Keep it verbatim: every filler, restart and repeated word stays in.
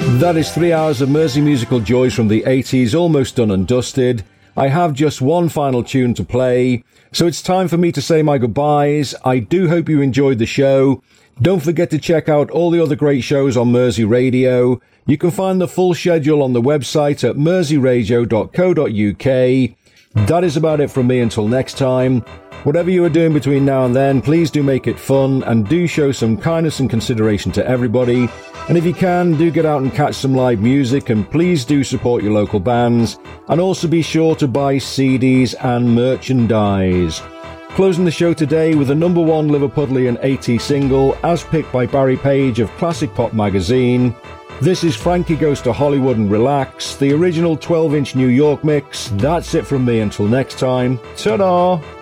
That is three hours of Mersey musical joys from the eighties, almost done and dusted. I have just one final tune to play, so it's time for me to say my goodbyes. I do hope you enjoyed the show. Don't forget to check out all the other great shows on Mersey Radio. You can find the full schedule on the website at mersey radio dot co dot uk. That is about it from me until next time. Whatever you are doing between now and then, please do make it fun and do show some kindness and consideration to everybody. And if you can, do get out and catch some live music, and please do support your local bands. And also be sure to buy C Ds and merchandise. Closing the show today with a number one Liverpudlian eighties single, as picked by Barry Page of Classic Pop Magazine. This is Frankie Goes to Hollywood and Relax, the original twelve inch New York mix. That's it from me until next time. Ta-da!